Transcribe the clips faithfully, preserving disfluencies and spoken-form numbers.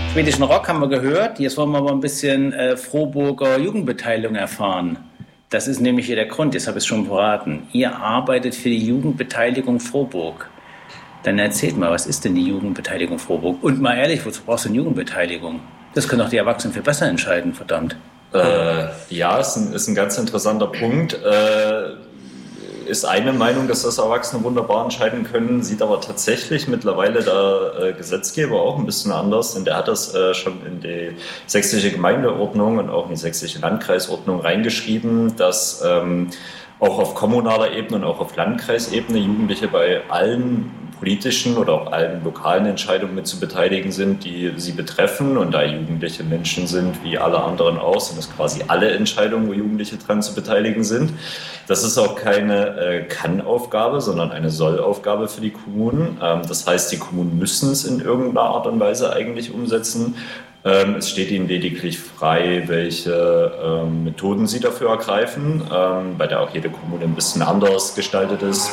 Schwedischen Rock haben wir gehört. Jetzt wollen wir aber ein bisschen äh, Frohburger Jugendbeteiligung erfahren. Das ist nämlich hier der Grund, jetzt habe ich es schon verraten. Ihr arbeitet für die Jugendbeteiligung Frohburg. Dann erzählt mal, was ist denn die Jugendbeteiligung Frohburg? Und mal ehrlich, wozu brauchst du eine Jugendbeteiligung? Das können doch die Erwachsenen viel besser entscheiden, verdammt. Äh, ja, ist ein, ist ein ganz interessanter Punkt. Äh, ist eine Meinung, dass das Erwachsene wunderbar entscheiden können, sieht aber tatsächlich mittlerweile der äh, Gesetzgeber auch ein bisschen anders, denn der hat das äh, schon in die sächsische Gemeindeordnung und auch in die sächsische Landkreisordnung reingeschrieben, dass ähm, auch auf kommunaler Ebene und auch auf Landkreisebene Jugendliche bei allen politischen oder auch allen lokalen Entscheidungen mit zu beteiligen sind, die sie betreffen. Und da Jugendliche Menschen sind, wie alle anderen auch, sind es quasi alle Entscheidungen, wo Jugendliche dran zu beteiligen sind. Das ist auch keine äh, Kann-Aufgabe, sondern eine Soll-Aufgabe für die Kommunen. Ähm, das heißt, die Kommunen müssen es in irgendeiner Art und Weise eigentlich umsetzen. Ähm, es steht ihnen lediglich frei, welche ähm, Methoden sie dafür ergreifen, ähm, bei der auch jede Kommune ein bisschen anders gestaltet ist.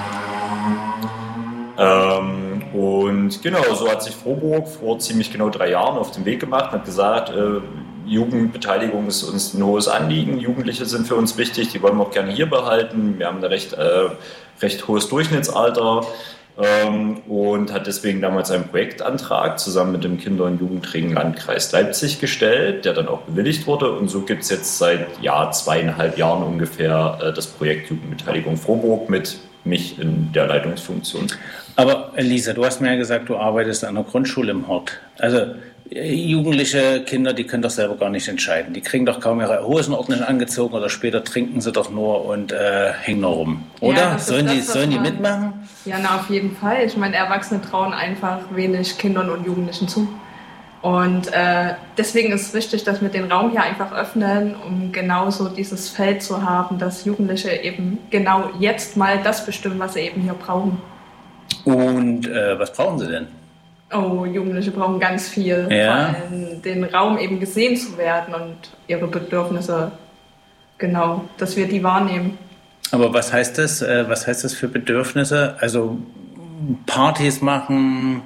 Ähm, und genau, so hat sich Frohburg vor ziemlich genau drei Jahren auf den Weg gemacht und hat gesagt, äh, Jugendbeteiligung ist uns ein hohes Anliegen, Jugendliche sind für uns wichtig, die wollen wir auch gerne hier behalten. Wir haben ein recht, äh, recht hohes Durchschnittsalter ähm, und hat deswegen damals einen Projektantrag zusammen mit dem Kinder- und Jugendring Landkreis Leipzig gestellt, der dann auch bewilligt wurde. Und so gibt es jetzt seit ja, zweieinhalb Jahren ungefähr äh, das Projekt Jugendbeteiligung Frohburg mit mich in der Leitungsfunktion. Aber Lisa, du hast mir ja gesagt, du arbeitest an einer Grundschule im Hort. Also jugendliche Kinder, die können doch selber gar nicht entscheiden. Die kriegen doch kaum ihre Hosen ordentlich angezogen oder später trinken sie doch nur und äh, hängen nur rum. Oder? Ja, sollen, das, die, sollen die mitmachen? Ja, na, auf jeden Fall. Ich meine, Erwachsene trauen einfach wenig Kindern und Jugendlichen zu. Und äh, deswegen ist es wichtig, dass wir den Raum hier einfach öffnen, um genauso dieses Feld zu haben, dass Jugendliche eben genau jetzt mal das bestimmen, was sie eben hier brauchen. Und äh, was brauchen sie denn? Oh, Jugendliche brauchen ganz viel. Ja. Vor allem den Raum eben gesehen zu werden und ihre Bedürfnisse, genau, dass wir die wahrnehmen. Aber was heißt das? Äh, was heißt das für Bedürfnisse? Also Partys machen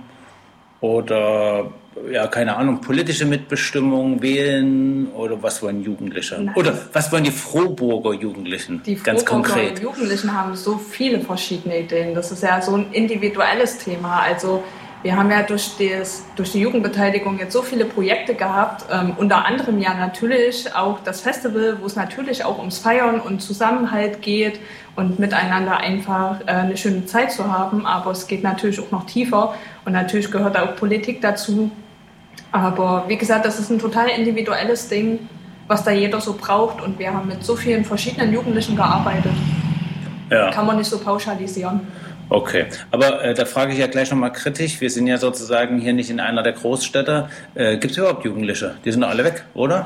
oder ja, keine Ahnung, politische Mitbestimmung, wählen oder was wollen Jugendliche? Nein. Oder was wollen die Frohburger Jugendlichen? Die ganz Frohburger konkret. Jugendlichen haben so viele verschiedene Ideen. Das ist ja so ein individuelles Thema. Also wir haben ja durch, das, durch die Jugendbeteiligung jetzt so viele Projekte gehabt, ähm, unter anderem ja natürlich auch das Festival, wo es natürlich auch ums Feiern und Zusammenhalt geht und miteinander einfach äh, eine schöne Zeit zu haben. Aber es geht natürlich auch noch tiefer und natürlich gehört auch Politik dazu. Aber wie gesagt, das ist ein total individuelles Ding, was da jeder so braucht. Und wir haben mit so vielen verschiedenen Jugendlichen gearbeitet. Ja. Kann man nicht so pauschalisieren. Okay, aber äh, da frage ich ja gleich nochmal kritisch. Wir sind ja sozusagen hier nicht in einer der Großstädte. Äh, Gibt es überhaupt Jugendliche? Die sind doch alle weg, oder?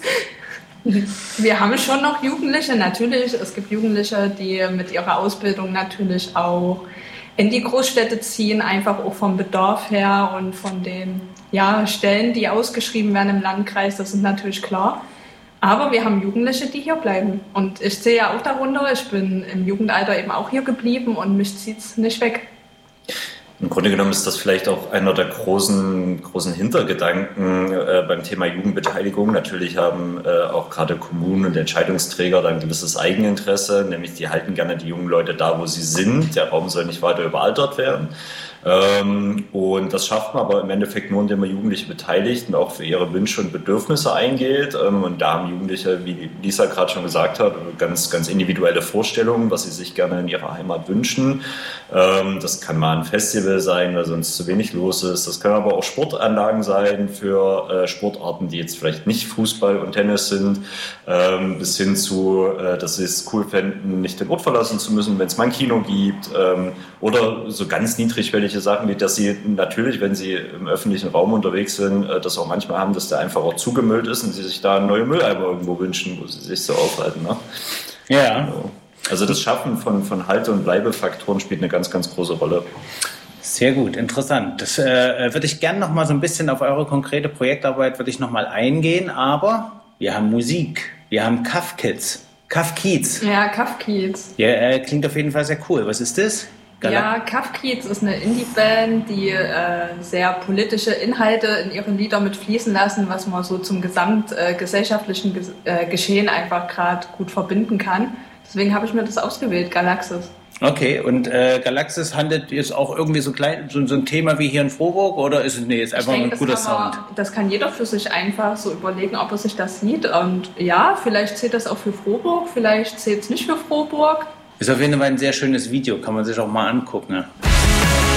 Wir haben schon noch Jugendliche, natürlich. Es gibt Jugendliche, die mit ihrer Ausbildung natürlich auch in die Großstädte ziehen, einfach auch vom Bedarf her und von den ja, Stellen, die ausgeschrieben werden im Landkreis. Das ist natürlich klar. Aber wir haben Jugendliche, die hier bleiben. Und ich sehe ja auch darunter, ich bin im Jugendalter eben auch hier geblieben und mich zieht es nicht weg. Im Grunde genommen ist das vielleicht auch einer der großen, großen Hintergedanken äh, beim Thema Jugendbeteiligung. Natürlich haben äh, auch gerade Kommunen und Entscheidungsträger da ein gewisses Eigeninteresse, nämlich die halten gerne die jungen Leute da, wo sie sind. Der Raum soll nicht weiter überaltert werden. Ähm, und das schafft man aber im Endeffekt nur, indem man Jugendliche beteiligt und auch für ihre Wünsche und Bedürfnisse eingeht. Ähm, und da haben Jugendliche, wie Lisa gerade schon gesagt hat, ganz, ganz individuelle Vorstellungen, was sie sich gerne in ihrer Heimat wünschen. Ähm, das kann mal ein Festival sein, weil sonst zu wenig los ist. Das können aber auch Sportanlagen sein für äh, Sportarten, die jetzt vielleicht nicht Fußball und Tennis sind, ähm, bis hin zu, äh, dass sie es cool fänden, nicht den Ort verlassen zu müssen, wenn es mal ein Kino gibt, ähm, oder so ganz niedrigschwellige Sachen, wie dass sie natürlich, wenn sie im öffentlichen Raum unterwegs sind, das auch manchmal haben, dass der einfach auch zugemüllt ist und sie sich da neue Mülleimer irgendwo wünschen, wo sie sich so aufhalten. Ne? Ja. Also das Schaffen von, von Halte- und Bleibefaktoren spielt eine ganz, ganz große Rolle. Sehr gut, interessant. Das äh, würde ich gerne noch mal so ein bisschen auf eure konkrete Projektarbeit würde ich noch mal eingehen, aber wir haben Musik, wir haben Kaff Kids, Kaff Kids. Ja, Kaff Kids. Ja, äh, klingt auf jeden Fall sehr cool. Was ist das? Gala- Ja, Kafkiez ist eine Indie-Band, die äh, sehr politische Inhalte in ihre Lieder mit fließen lassen, was man so zum gesamtgesellschaftlichen äh, Ges- äh, Geschehen einfach gerade gut verbinden kann. Deswegen habe ich mir das ausgewählt, Galaxis. Okay, und äh, Galaxis handelt jetzt auch irgendwie so klein, so, so ein Thema wie hier in Freiburg oder ist es nee, ist einfach Ich denke, ein das guter kann Sound? man, das kann jeder für sich einfach so überlegen, ob er sich das sieht. Und ja, vielleicht zählt das auch für Freiburg, vielleicht zählt es nicht für Freiburg. Ist auf jeden Fall ein sehr schönes Video, kann man sich auch mal angucken. Ne?